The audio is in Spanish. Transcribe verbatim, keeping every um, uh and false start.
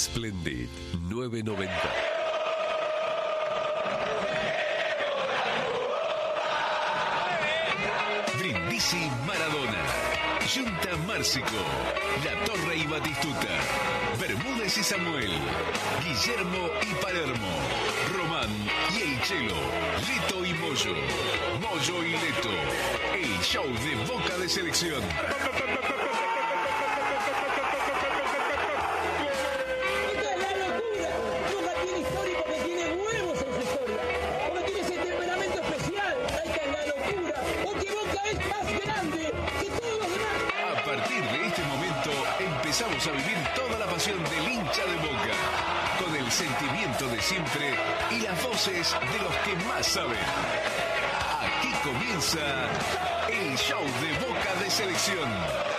Splendid nueve noventa. Brindisi Maradona, Junta Márcico, La Torre y Batistuta, Bermúdez y Samuel, Guillermo y Palermo, Román y El Chelo, Leto y Moyo, Moyo y Leto, el show de Boca de Selección. Empezamos a vivir toda la pasión del hincha de Boca, con el sentimiento de siempre y las voces de los que más saben. Aquí comienza el show de Boca de Selección.